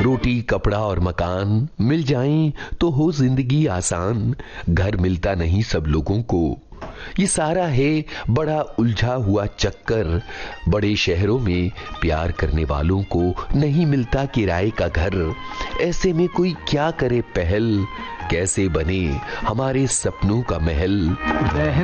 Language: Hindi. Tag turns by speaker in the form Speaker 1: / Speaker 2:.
Speaker 1: रोटी कपड़ा और मकान मिल जाएं तो हो जिंदगी आसान। घर मिलता नहीं सब लोगों को, ये सारा है बड़ा उलझा हुआ चक्कर। बड़े शहरों में प्यार करने वालों को नहीं मिलता किराए का घर। ऐसे में कोई क्या करे पहल, कैसे बने हमारे सपनों का महल।